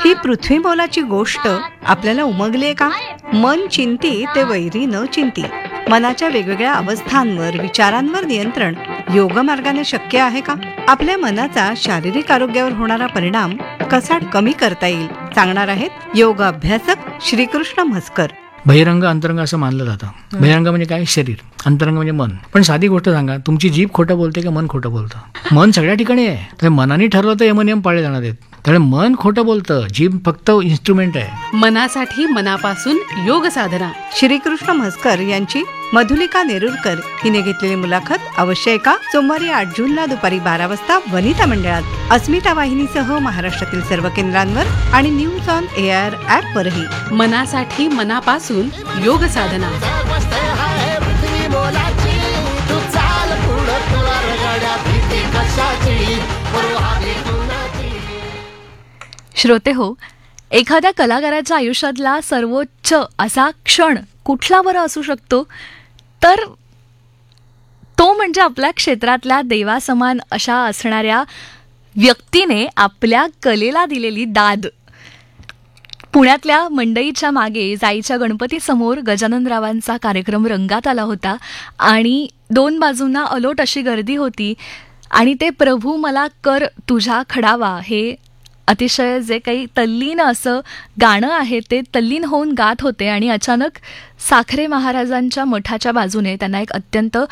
ही पृथ्वी मोलाची गोष्ट आपल्याला उमगलीये का? मन चिंती ते वैरी न चिंती. मनाच्या वेगवेगळ्या अवस्थांवर, विचारांवर नियंत्रण योग मार्गाने शक्य आहे का? आपल्या मनाचा शारीरिक आरोग्यावर होणारा परिणाम कसा कमी करता येईल सांगणार आहेत योग अभ्यासक श्रीकृष्ण म्हसकर. बहिरंग अंतरंग असं मानलं जातं. बहिरंग म्हणजे काय? शरीर. अंतरंग म्हणजे मन. पण साधी गोष्ट सांगा, तुमची जीभ खोटं बोलते का मन खोटं बोलतं? मन सगळ्या ठिकाणी आहे. तर मनाने ठरवलं तर यमनियम पाळले जाणार आहेत. त्यामुळे मन खोटं बोलतं, जीभ फक्त इन्स्ट्रुमेंट आहे. मनासाठी मनापासून योग साधना. श्रीकृष्ण म्हसकर यांची मधुलिका नेरुरकर हिने घेतलेली मुलाखत अवश्य ऐका. सोमवारी 8 जूनला दुपारी 12 वाजता वनिता मंडळात अस्मिता वाहिनीसह महाराष्ट्रातील सर्व केंद्रांवर आणि न्यूज ऑन एआर ऍप वरही. मनासाठी मनापासून योग साधना. श्रोते हो, एखाद्या कलाकाराच्या आयुष्यातला सर्वोच्च असा क्षण कुठला बरं असू शकतो? तर तो म्हणजे आपल्या क्षेत्रातल्या देवासमान अशा असणाऱ्या व्यक्तीने आपल्या कलेला दिलेली दाद. पुण्यातल्या मंडईच्या मागे जाईच्या गणपतीसमोर गजाननरावांचा कार्यक्रम रंगात आला होता आणि 2 बाजूंना अलोट अशी गर्दी होती आणि ते प्रभू मला कर तुझा खडावा हे अतिशय जे काही तल्लीन असं गाणं आहे ते तल्लीन होऊन गात होते आणि अचानक साखरे महाराजांच्या मठाच्या बाजूने त्यांना एक अत्यंत